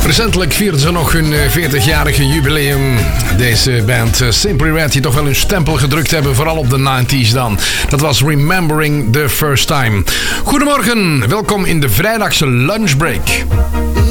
Recentelijk vierden ze nog hun 40-jarige jubileum. Deze band Simply Red, die toch wel hun stempel gedrukt hebben, vooral op de 90s dan. Dat was Remembering the First Time. Goedemorgen, welkom in de vrijdagse lunchbreak.